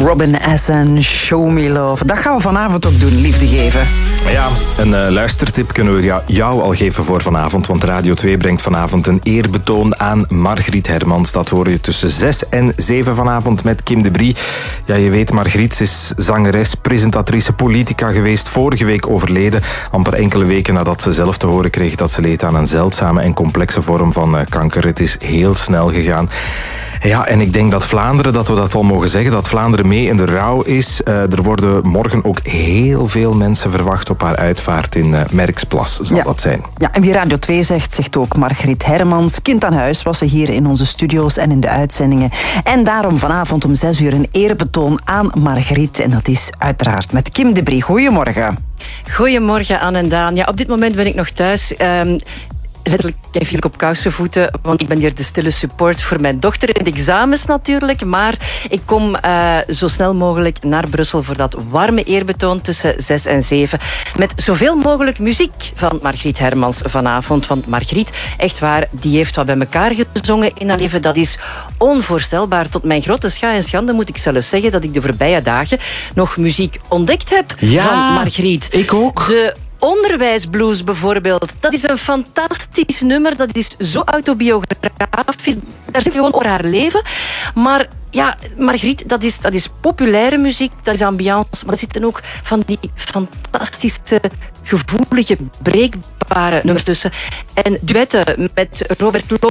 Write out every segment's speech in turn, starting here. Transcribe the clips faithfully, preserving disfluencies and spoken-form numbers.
Robin S. en Show Me Love. Dat gaan we vanavond ook doen, liefde geven. Ja, een uh, luistertip kunnen we jou, jou al geven voor vanavond. Want Radio twee brengt vanavond een eerbetoon aan Margriet Hermans. Dat hoor je tussen zes en zeven vanavond met Kim de Brie. Ja, je weet, Margriet is zangeres, presentatrice, politica geweest. Vorige week overleden, amper enkele weken nadat ze zelf te horen kreeg dat ze leed aan een zeldzame en complexe vorm van uh, kanker. Het is heel snel gegaan. Ja, en ik denk dat Vlaanderen, dat we dat wel mogen zeggen, dat Vlaanderen mee in de rouw is. Uh, er worden morgen ook heel veel mensen verwacht op haar uitvaart in uh, Merksplas, zal ja. dat zijn. Ja, en wie Radio twee zegt, zegt ook Margriet Hermans. Kind aan huis was ze hier in onze studio's en in de uitzendingen. En daarom vanavond om zes uur een eerbetoon aan Margriet. En dat is uiteraard met Kim de Brie. Goedemorgen. Goedemorgen, Anne en Daan. Ja, op dit moment ben ik nog thuis. Um, Letterlijk even op kousenvoeten, want ik ben hier de stille support voor mijn dochter in de examens natuurlijk. Maar ik kom uh, zo snel mogelijk naar Brussel voor dat warme eerbetoon tussen zes en zeven. Met zoveel mogelijk muziek van Margriet Hermans vanavond. Want Margriet, echt waar, die heeft wat bij elkaar gezongen in haar leven. Dat is onvoorstelbaar. Tot mijn grote scha en schande moet ik zelfs zeggen dat ik de voorbije dagen nog muziek ontdekt heb ja, van Margriet. Ik ook. De Onderwijsblues bijvoorbeeld, dat is een fantastisch nummer. Dat is zo autobiografisch. Daar zit gewoon over haar leven. Maar ja, Margriet, dat is, dat is populaire muziek, dat is ambiance, maar er zitten ook van die fantastische, gevoelige, breekbare nummers tussen. En duetten met Robert Loop,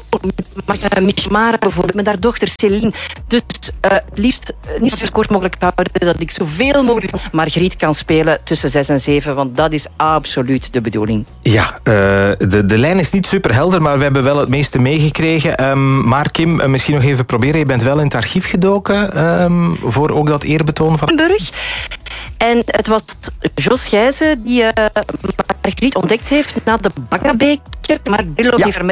Mishmara bijvoorbeeld, met haar dochter Céline. Dus uh, het liefst uh, niet zo kort mogelijk houden, dat ik zoveel mogelijk Margriet kan spelen tussen zes en zeven, want dat is absoluut de bedoeling. Ja, uh, de, de lijn is niet super helder, maar we hebben wel het meeste meegekregen. Um, maar Kim, uh, misschien nog even proberen. Je bent wel in het archief gedoken um, voor ook dat eerbetoon van Burg. En het was Jos Gijzen die uh, Margriet ontdekt heeft na de Baggabeker. Maar Brillo ja. heeft er